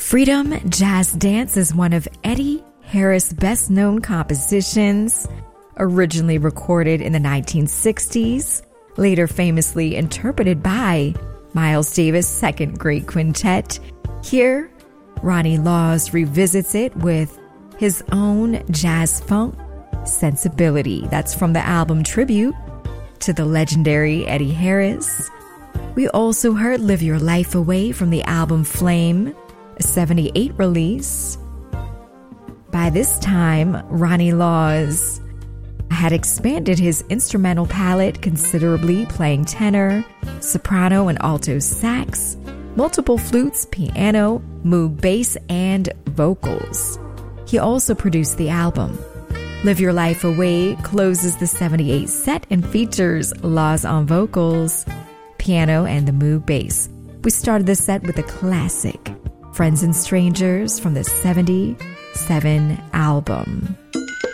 Freedom Jazz Dance is one of Eddie Harris' best-known compositions, originally recorded in the 1960s, later famously interpreted by Miles Davis' Second Great Quintet. Here, Ronnie Laws revisits it with his own jazz funk sensibility. That's from the album Tribute to the legendary Eddie Harris. We also heard Live Your Life Away from the album Flame, a 78 release. By this time, Ronnie Laws had expanded his instrumental palette considerably, playing tenor, soprano, and alto sax, multiple flutes, piano, moog bass, and vocals. He also produced the album. Live Your Life Away closes the 78 set and features Laws on vocals, piano, and the moog bass. We started the set with a classic, Friends and Strangers, from the 77 album.